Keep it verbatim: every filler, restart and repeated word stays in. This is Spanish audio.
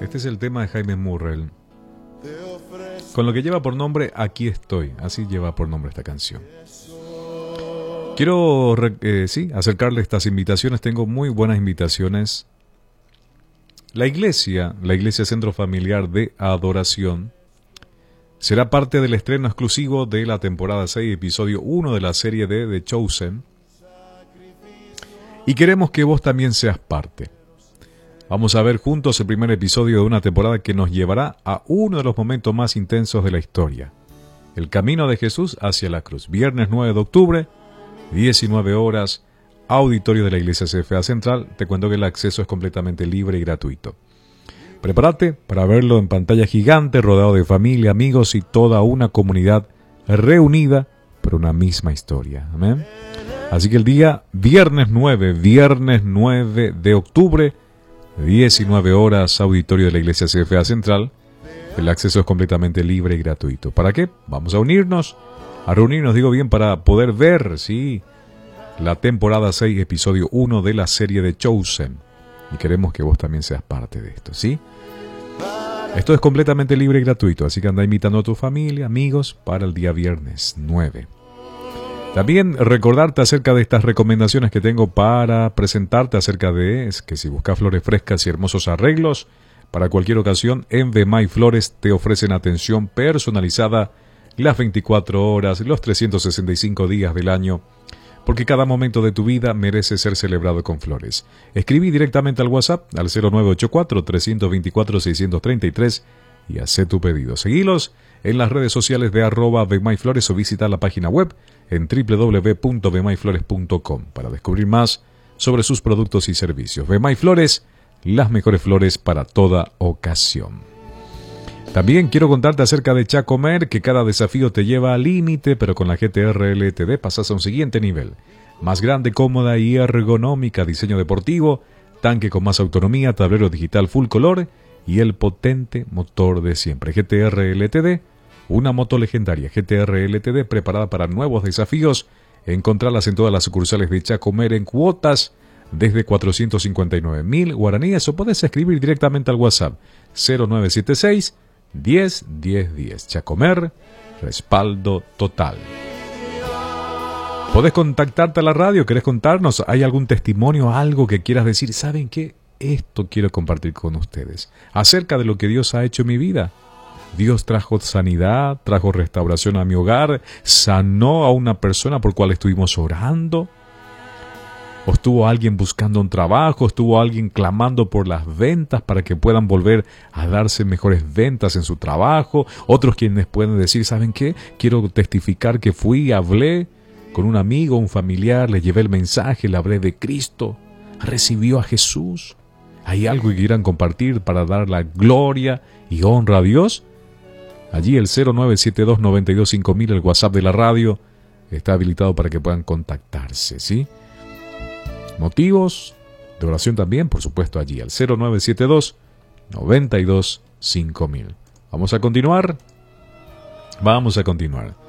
Este es el tema de Jaime Murrell, con lo que lleva por nombre Aquí estoy. Así lleva por nombre esta canción. Quiero eh, sí, acercarle estas invitaciones. Tengo muy buenas invitaciones. La iglesia, la iglesia Centro Familiar de Adoración, será parte del estreno exclusivo de la temporada seis, episodio uno de la serie de The Chosen. Y queremos que vos también seas parte. Vamos a ver juntos el primer episodio de una temporada que nos llevará a uno de los momentos más intensos de la historia. El camino de Jesús hacia la cruz. Viernes nueve de octubre, diecinueve horas, auditorio de la Iglesia C F A Central. Te cuento que el acceso es completamente libre y gratuito. Prepárate para verlo en pantalla gigante, rodeado de familia, amigos y toda una comunidad reunida por una misma historia. Amén. Así que el día viernes nueve, viernes nueve de octubre, diecinueve horas, auditorio de la Iglesia C F A Central. El acceso es completamente libre y gratuito. ¿Para qué? Vamos a unirnos, a reunirnos, digo bien, para poder ver, sí, la temporada seis, episodio uno de la serie de Chosen. Y queremos que vos también seas parte de esto, ¿sí? Esto es completamente libre y gratuito, así que anda invitando a tu familia, amigos, para el día viernes nueve. También recordarte acerca de estas recomendaciones que tengo para presentarte acerca de es que si buscas flores frescas y hermosos arreglos para cualquier ocasión, en Vemay Flores te ofrecen atención personalizada las veinticuatro horas, los trescientos sesenta y cinco días del año, porque cada momento de tu vida merece ser celebrado con flores. Escribí directamente al WhatsApp al cero nueve ocho cuatro, tres dos cuatro, seis tres tres y haz tu pedido. Seguilos en las redes sociales de arroba Vemay-Flores o visita la página web en doble u doble u doble u punto vemay flores punto com para descubrir más sobre sus productos y servicios. Vemay Flores, las mejores flores para toda ocasión. También quiero contarte acerca de Chacomer, que cada desafío te lleva al límite, pero con la G T R L T D pasas a un siguiente nivel. Más grande, cómoda y ergonómica, diseño deportivo, tanque con más autonomía, tablero digital full color y el potente motor de siempre. G T R L T D, una moto legendaria. G T R L T D preparada para nuevos desafíos. Encontrarlas en todas las sucursales de Chacomer en cuotas desde cuatrocientos cincuenta y nueve mil guaraníes o puedes escribir directamente al WhatsApp cero nueve siete seis, diez, diez, diez. Chacomer, respaldo total. Podés contactarte a la radio, querés contarnos, hay algún testimonio, algo que quieras decir. ¿Saben qué? Esto quiero compartir con ustedes acerca de lo que Dios ha hecho en mi vida. Dios trajo sanidad, trajo restauración a mi hogar, sanó a una persona por cual estuvimos orando. O estuvo alguien buscando un trabajo, estuvo alguien clamando por las ventas para que puedan volver a darse mejores ventas en su trabajo. Otros quienes pueden decir, ¿saben qué? Quiero testificar que fui, hablé con un amigo, un familiar, le llevé el mensaje, le hablé de Cristo, recibió a Jesús. ¿Hay algo que quieran compartir para dar la gloria y honra a Dios? Allí el cero nueve siete dos, nueve dos cinco mil, el WhatsApp de la radio, está habilitado para que puedan contactarse, ¿sí? Motivos de oración también, por supuesto, allí al cero nueve siete dos, nueve dos cinco mil. Vamos a continuar. Vamos a continuar.